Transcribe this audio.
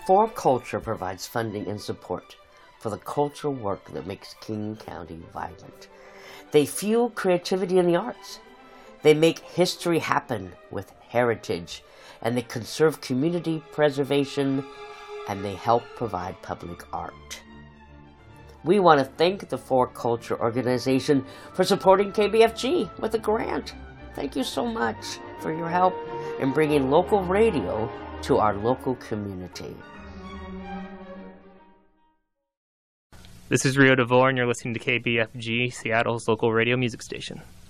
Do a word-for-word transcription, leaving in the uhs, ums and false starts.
For Culture provides funding and support for the cultural work that makes King County vibrant. They fuel creativity in the arts. They make history happen with heritage, and they conserve community preservation, and they help provide public art. We want to thank the For Culture organization for supporting K B F G with a grant. Thank you so much for your help in bringing local radio to our local community. This is Rio DeVore, and you're listening to K B F G, Seattle's local radio music station.